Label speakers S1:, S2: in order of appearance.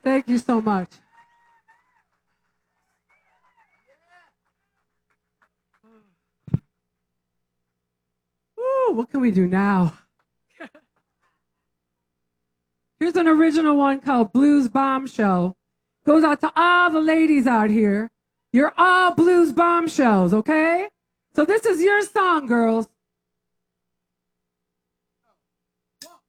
S1: Thank you so much. Ooh, what can we do now? Here's an original one called Blues Bombshell. Goes out to all the ladies out here. You're all blues bombshells, okay? So this is your song, girls.